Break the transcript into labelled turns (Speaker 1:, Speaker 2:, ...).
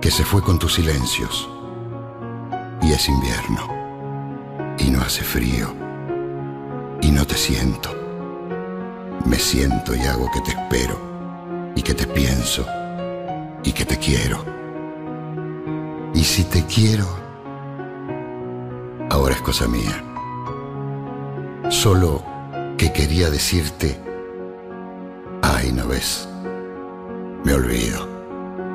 Speaker 1: que se fue con tus silencios. Y es invierno, y no hace frío, y no te siento. Me siento y hago que te espero, y que te pienso, y que te quiero. Y si te quiero, ahora es cosa mía. Solo que quería decirte, ay, ¿no ves? Me olvido.